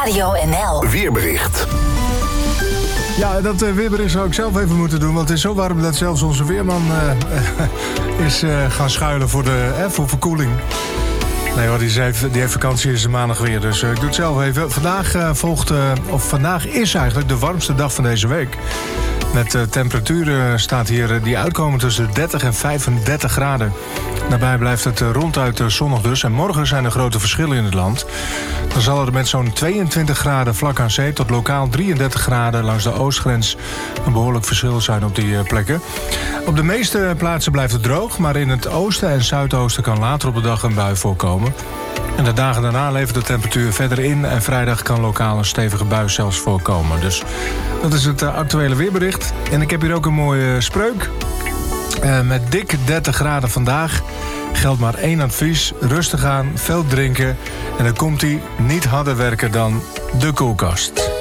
Radio NL. Weerbericht. Ja, dat weerbericht zou ik zelf even moeten doen. Want het is zo warm dat zelfs onze weerman is gaan schuilen voor verkoeling. Nee hoor, die heeft vakantie, is maandag weer. Dus ik doe het zelf even. Vandaag is eigenlijk de warmste dag van deze week. Met temperaturen staat hier die uitkomen tussen 30 en 35 graden. Daarbij blijft het ronduit zonnig dus. En morgen zijn er grote verschillen in het land. Dan zal er met zo'n 22 graden vlak aan zee tot lokaal 33 graden langs de oostgrens een behoorlijk verschil zijn op die plekken. Op de meeste plaatsen blijft het droog, maar in het oosten en zuidoosten kan later op de dag een bui voorkomen. En de dagen daarna levert de temperatuur verder in en vrijdag kan lokaal een stevige bui zelfs voorkomen. Dus dat is het actuele weerbericht. En ik heb hier ook een mooie spreuk. Met dik 30 graden vandaag geldt maar één advies. Rustig aan, veel drinken. En dan komt hij niet harder werken dan de koelkast.